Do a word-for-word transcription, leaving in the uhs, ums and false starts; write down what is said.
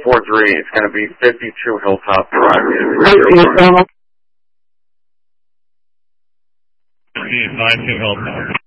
four three. It's going to be fifty-two Hilltop Drive. five two Hilltop.